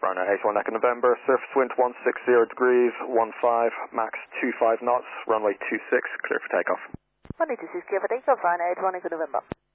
Fahrenheit 81 Echo November, surface wind 160 degrees, 15, max 25 knots, runway 26, clear for takeoff. 126 clear for takeoff, Fahrenheit 81 Echo November.